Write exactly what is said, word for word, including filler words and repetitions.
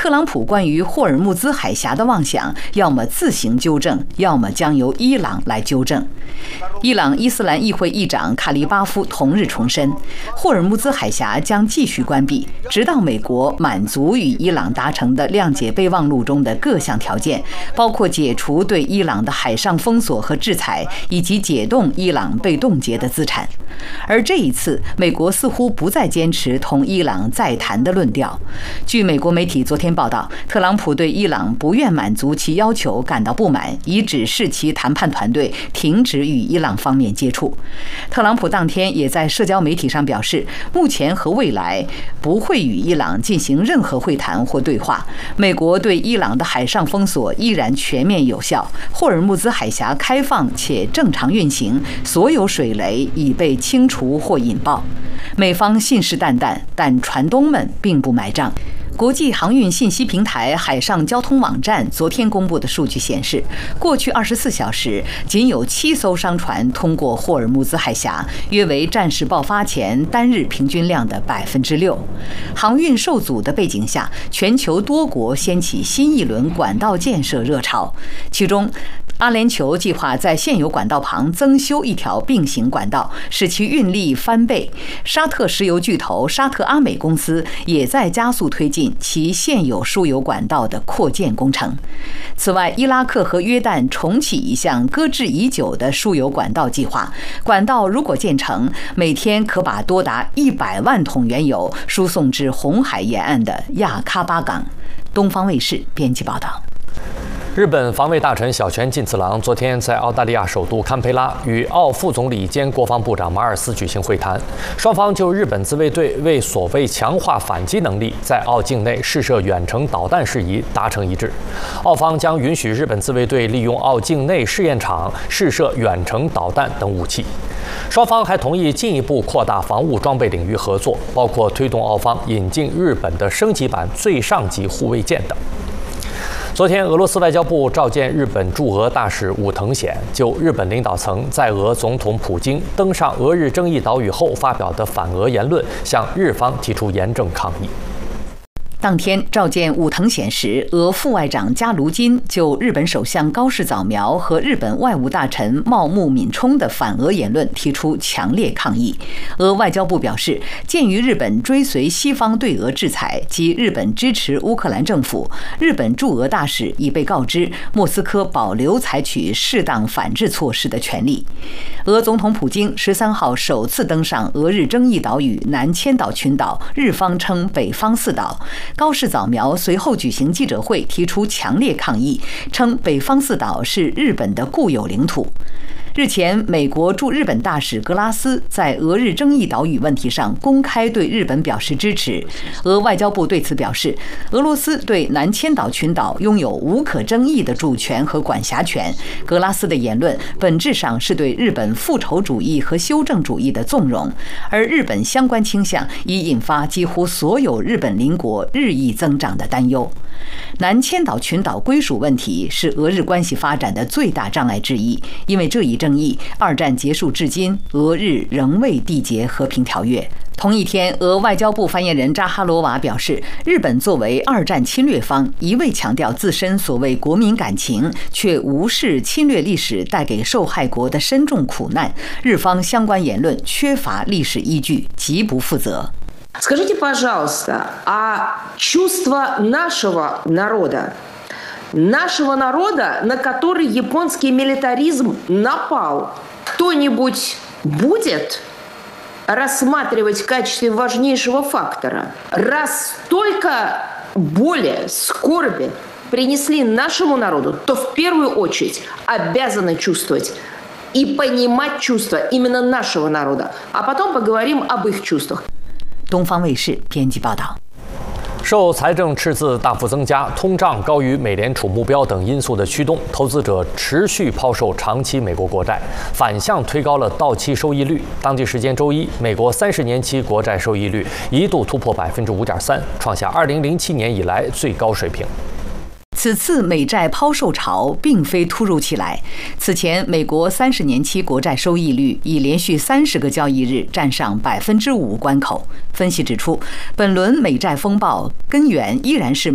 特朗普关于霍尔木兹海峡的妄想，要么自行纠正，要么将由伊朗来纠正。伊朗伊斯兰议会议长卡利巴夫同日重申，霍尔木兹海峡将继续关闭，直到美国满足与伊朗达成的谅解备忘录中的各项条件，包括解除对伊朗的海上封锁和制裁，以及解冻伊朗被冻结的资产。而这一次，美国似乎不再坚持同伊朗再谈的论调。据美国媒体昨天报道，特朗普对伊朗不愿满足其要求感到不满，已指示其谈判团队停止与伊朗方面接触。特朗普当天也在社交媒体上表示，目前和未来不会与伊朗进行任何会谈或对话。美国对伊朗的海上封锁依然全面有效，霍尔木兹海峡开放且正常运行，所有水雷已被清除或引爆。美方信誓旦旦，但船东们并不买账。国际航运信息平台海上交通网站昨天公布的数据显示，过去二十四小时仅有七艘商船通过霍尔木兹海峡，约为战事爆发前单日平均量的百分之六。航运受阻的背景下，全球多国掀起新一轮管道建设热潮，其中阿联酋计划在现有管道旁增修一条并行管道，使其运力翻倍。沙特石油巨头沙特阿美公司也在加速推进其现有输油管道的扩建工程。此外，伊拉克和约旦重启一项搁置已久的输油管道计划，管道如果建成，每天可把多达一百万桶原油输送至红海沿岸的亚喀巴港。东方卫视编辑报道。 日本防卫大臣小泉进次郎昨天在澳大利亚首都堪培拉与澳副总理兼国防部长马尔斯举行会谈，双方就日本自卫队为所谓强化反击能力，在澳境内试射远程导弹事宜达成一致。澳方将允许日本自卫队利用澳境内试验场试射远程导弹等武器。双方还同意进一步扩大防务装备领域合作，包括推动澳方引进日本的升级版最上级护卫舰等。昨天，俄罗斯外交部召见日本驻俄大使武藤显，就日本领导层在俄总统普京登上俄日争议岛屿后发表的反俄言论，向日方提出严正抗议。 当天召见武藤显时，俄副外长加卢金就日本首相高市早苗和日本外务大臣茂木敏充的反俄言论提出强烈抗议。俄外交部表示，鉴于日本追随西方对俄制裁及日本支持乌克兰政府，日本驻俄大使已被告知莫斯科保留采取适当反制措施的权利。俄总统普京十三号首次登上俄日争议岛屿南千岛群岛，日方称北方四岛。高市早苗随后举行记者会，提出强烈抗议，称北方四岛是日本的固有领土。日前，美国驻日本大使格拉斯在俄日争议岛屿问题上公开对日本表示支持。俄外交部对此表示，俄罗斯对南千岛群岛拥有无可争议的主权和管辖权。格拉斯的言论本质上是对日本复仇主义和修正主义的纵容，而日本相关倾向已引发几乎所有日本邻国日益增长的担忧。南千岛群岛归属问题是俄日关系发展的最大障碍之一，因为这一争议，二战结束至今，俄日仍未缔结和平条约。同一天，俄外交部发言人扎哈罗娃表示，日本作为二战侵略方，一味强调自身所谓国民感情，却无视侵略历史带给受害国的深重苦难，日方相关言论缺乏历史依据，极不负责。 Скажите, пожалуйста, а чувство нашего народа, нашего народа, на который японский милитаризм напал, кто-нибудь будет рассматривать в качестве важнейшего фактора? Раз столько боли, скорби принесли нашему народу, то в первую очередь обязаны чувствовать и понимать чувства именно нашего народа, а потом поговорим об их чувствах. 东方卫视编辑报道。 受财政赤字大幅增加、通胀高于美联储目标等因素的驱动，投资者持续抛售长期美国国债，反向推高了到期收益率。当地时间周一，美国三十年期国债收益率一度突破百分之五点三，创下二零零七年以来最高水平。 此次美债抛售潮并非突如其来，此前美国三十年期国债收益率已连续三十个交易日站上百分之五关口。分析指出，本轮美债风暴根源依然是